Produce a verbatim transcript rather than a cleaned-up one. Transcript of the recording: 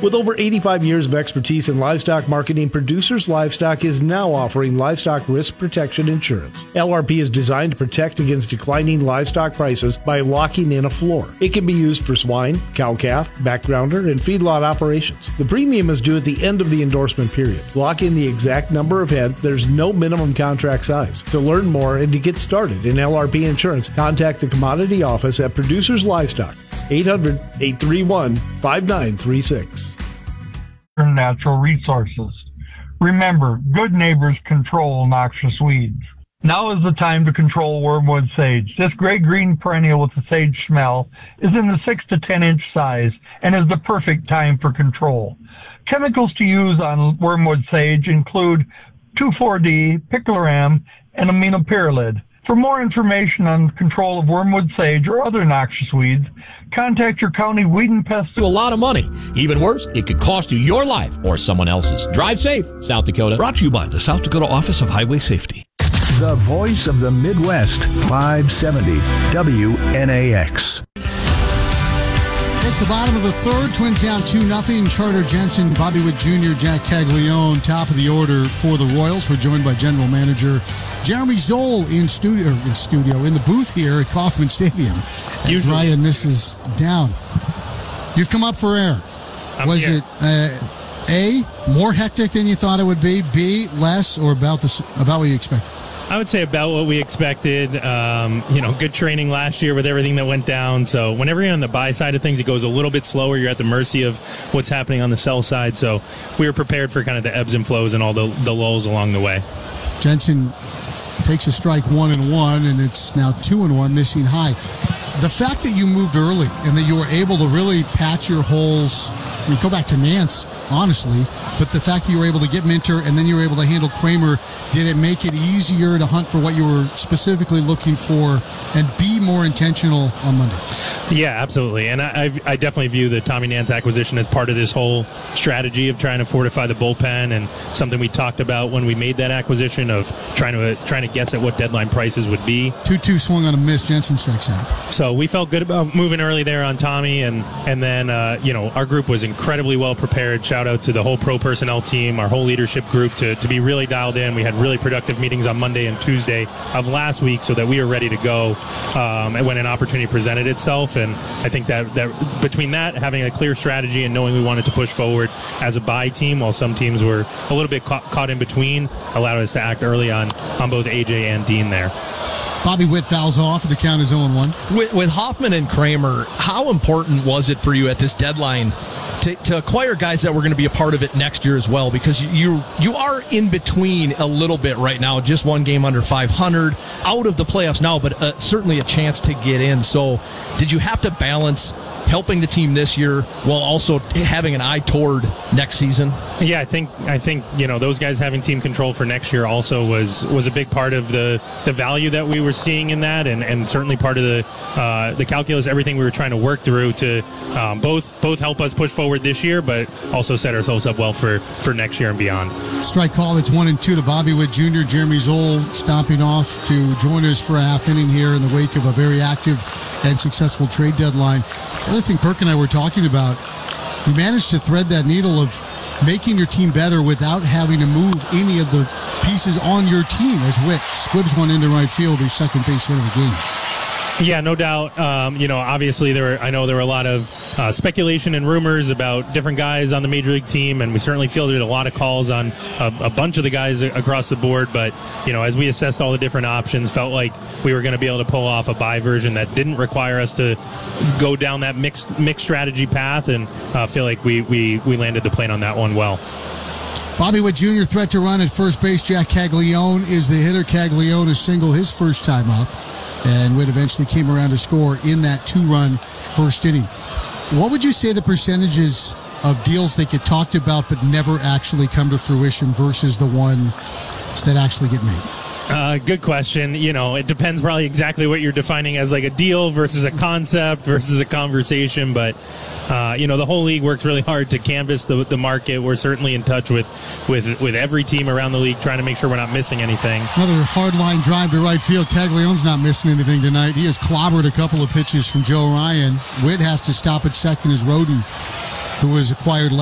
With over eighty-five years of expertise in livestock marketing, Producers Livestock is now offering livestock risk protection insurance. L R P is designed to protect against declining livestock prices by locking in a floor. It can be used for swine, cow-calf, backgrounder, and feedlot operations. The premium is due at the end of the endorsement period. Lock in the exact number of head. There's no minimum contract size. To learn more and to get started in L R P insurance, contact the Commodity Office at Producers Livestock, eight hundred, eight three one, five nine three six. Natural resources. Remember, good neighbors control noxious weeds. Now is the time to control wormwood sage. This gray-green perennial with the sage smell is in the six to ten inch size and is the perfect time for control. Chemicals to use on wormwood sage include two four D, picloram, and aminopyrrolid. For more information on control of wormwood sage or other noxious weeds, contact your county weed and pest. A lot of money. Even worse, it could cost you your life or someone else's. Drive safe, South Dakota. Brought to you by the South Dakota Office of Highway Safety. The voice of the Midwest, five seventy W N A X. It's the bottom of the third. Twins down two nothing. Charter Jensen, Bobby Witt Junior, Jack Caglione, top of the order for the Royals. We're joined by General Manager Jeremy Zoll in studio, in studio, in the booth here at Kauffman Stadium. As Ryan misses down. You've come up for air. I'm Was here. it uh, A, more hectic than you thought it would be, B, less, or about the about what you expected? I would say about what we expected. Um, you know, good training last year with everything that went down. So whenever you're on the buy side of things, it goes a little bit slower. You're at the mercy of what's happening on the sell side. So we were prepared for kind of the ebbs and flows and all the, the lulls along the way. Jensen takes a strike one and one, and it's now two and one, missing high. The fact that you moved early and that you were able to really patch your holes, I mean, go back to Nance, honestly, but the fact that you were able to get Minter and then you were able to handle Kramer, did it make it easier to hunt for what you were specifically looking for and be more intentional on Monday? Yeah, absolutely. And I, I definitely view the Tommy Nance acquisition as part of this whole strategy of trying to fortify the bullpen, and something we talked about when we made that acquisition of trying to uh, trying to guess at what deadline prices would be. two two swung on a miss. Jensen strikes out. So we felt good about moving early there on Tommy, and and then uh, you know, our group was incredibly well prepared. Shout out to the whole pro personnel team, our whole leadership group, to, to be really dialed in. We had really productive meetings on Monday and Tuesday of last week so that we were ready to go um, when an opportunity presented itself. And I think that, that between that, having a clear strategy and knowing we wanted to push forward as a buy team, while some teams were a little bit caught, caught in between, allowed us to act early on on both A J and Dean there. Bobby Witt fouls off. The count is oh and one. With, with Hoffman and Kramer, how important was it for you at this deadline to, to acquire guys that were going to be a part of it next year as well? Because you you are in between a little bit right now, just one game under five hundred, out of the playoffs now, but uh, certainly a chance to get in. So did you have to balance helping the team this year while also having an eye toward next season? Yeah, I think I think you know, those guys having team control for next year also was was a big part of the the value that we were seeing in that, and, and certainly part of the uh, the calculus, everything we were trying to work through to um, both both help us push forward this year, but also set ourselves up well for for next year and beyond. Strike call. It's one and two to Bobby Witt Junior Jeremy Zoll stomping off to join us for a half inning here in the wake of a very active and successful trade deadline. The other thing Perk and I were talking about, you managed to thread that needle of making your team better without having to move any of the pieces on your team, as Witt squibs one into right field, his second base hit of the game. Yeah, no doubt. Um, you know, obviously, there were, I know there were a lot of uh, speculation and rumors about different guys on the Major League team, and we certainly fielded a lot of calls on a, a bunch of the guys across the board. But, you know, as we assessed all the different options, felt like we were going to be able to pull off a buy version that didn't require us to go down that mixed mixed strategy path, and uh, feel like we, we, we landed the plane on that one well. Bobby Witt Junior threat to run at first base. Jack Caglione is the hitter. Caglione is single his first time up, and Witt eventually came around to score in that two-run first inning. What would you say the percentages of deals that get talked about but never actually come to fruition versus the ones that actually get made? Uh, good question. You know, it depends probably exactly what you're defining as like a deal versus a concept versus a conversation. But, uh, you know, the whole league works really hard to canvass the, the market. We're certainly in touch with, with, with every team around the league, trying to make sure we're not missing anything. Another hard line drive to right field. Caglione's not missing anything tonight. He has clobbered a couple of pitches from Joe Ryan. Witt has to stop at second as Roden, who was acquired last